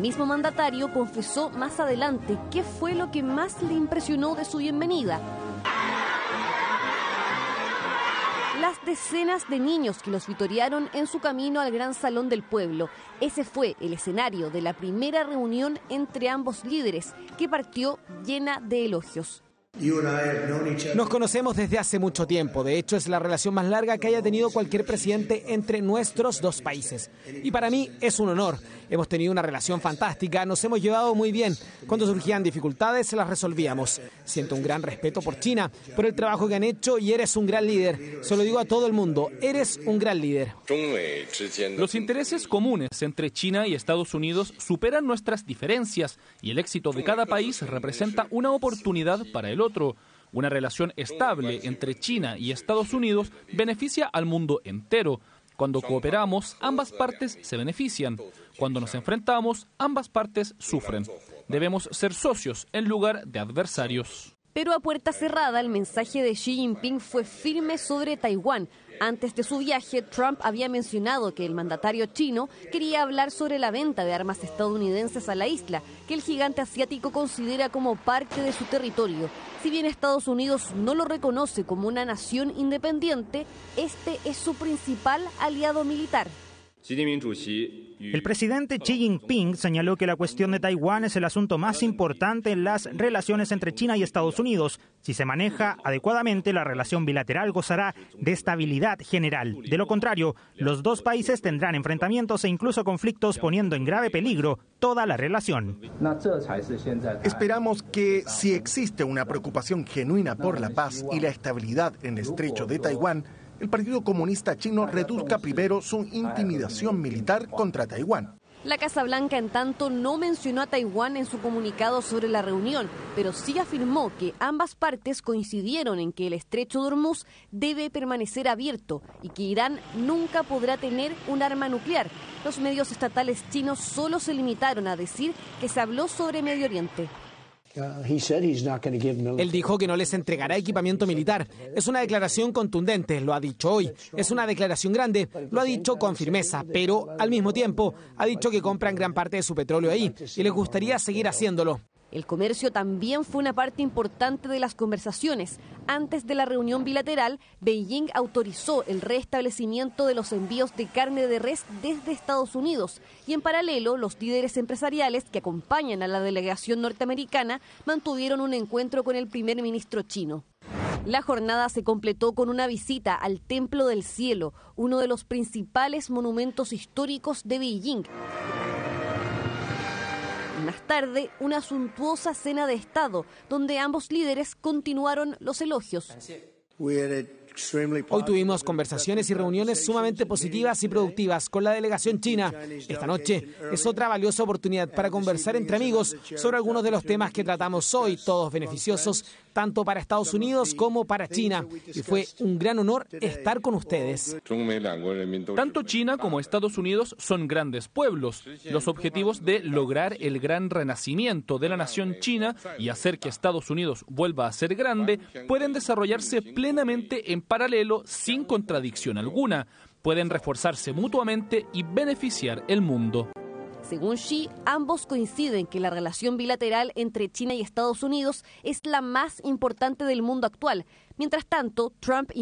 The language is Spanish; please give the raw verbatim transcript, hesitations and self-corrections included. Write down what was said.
mismo mandatario confesó más adelante qué fue lo que más le impresionó de su bienvenida. Las decenas de niños que los vitorearon en su camino al gran salón del pueblo. Ese fue el escenario de la primera reunión entre ambos líderes, que partió llena de elogios. Nos conocemos desde hace mucho tiempo. De hecho, es la relación más larga que haya tenido cualquier presidente entre nuestros dos países. Y para mí es un honor. Hemos tenido una relación fantástica, nos hemos llevado muy bien. Cuando surgían dificultades, se las resolvíamos. Siento un gran respeto por China, por el trabajo que han hecho, y eres un gran líder. Se lo digo a todo el mundo, eres un gran líder. Los intereses comunes entre China y Estados Unidos superan nuestras diferencias, y el éxito de cada país representa una oportunidad para el otro. Una relación estable entre China y Estados Unidos beneficia al mundo entero. Cuando cooperamos, ambas partes se benefician. Cuando nos enfrentamos, ambas partes sufren. Debemos ser socios en lugar de adversarios. Pero a puerta cerrada, el mensaje de Xi Jinping fue firme sobre Taiwán. Antes de su viaje, Trump había mencionado que el mandatario chino quería hablar sobre la venta de armas estadounidenses a la isla, que el gigante asiático considera como parte de su territorio. Si bien Estados Unidos no lo reconoce como una nación independiente, este es su principal aliado militar. El presidente Xi Jinping señaló que la cuestión de Taiwán es el asunto más importante en las relaciones entre China y Estados Unidos. Si se maneja adecuadamente, la relación bilateral gozará de estabilidad general. De lo contrario, los dos países tendrán enfrentamientos e incluso conflictos, poniendo en grave peligro toda la relación. Esperamos que, si existe una preocupación genuina por la paz y la estabilidad en el estrecho de Taiwán, el Partido Comunista Chino reduzca primero su intimidación militar contra Taiwán. La Casa Blanca, en tanto, no mencionó a Taiwán en su comunicado sobre la reunión, pero sí afirmó que ambas partes coincidieron en que el estrecho de Hormuz debe permanecer abierto y que Irán nunca podrá tener un arma nuclear. Los medios estatales chinos solo se limitaron a decir que se habló sobre Medio Oriente. Él dijo que no les entregará equipamiento militar. Es una declaración contundente, lo ha dicho hoy. Es una declaración grande, lo ha dicho con firmeza, pero al mismo tiempo ha dicho que compran gran parte de su petróleo ahí y les gustaría seguir haciéndolo. El comercio también fue una parte importante de las conversaciones. Antes de la reunión bilateral, Beijing autorizó el restablecimiento de los envíos de carne de res desde Estados Unidos. Y en paralelo, los líderes empresariales que acompañan a la delegación norteamericana mantuvieron un encuentro con el primer ministro chino. La jornada se completó con una visita al Templo del Cielo, uno de los principales monumentos históricos de Beijing. Más tarde, una suntuosa cena de Estado, donde ambos líderes continuaron los elogios. Hoy tuvimos conversaciones y reuniones sumamente positivas y productivas con la delegación china. Esta noche es otra valiosa oportunidad para conversar entre amigos sobre algunos de los temas que tratamos hoy, todos beneficiosos tanto para Estados Unidos como para China. Y fue un gran honor estar con ustedes. Tanto China como Estados Unidos son grandes pueblos. Los objetivos de lograr el gran renacimiento de la nación china y hacer que Estados Unidos vuelva a ser grande pueden desarrollarse plenamente en paralelo sin contradicción alguna. Pueden reforzarse mutuamente y beneficiar el mundo. Según Xi, ambos coinciden que la relación bilateral entre China y Estados Unidos es la más importante del mundo actual. Mientras tanto, Trump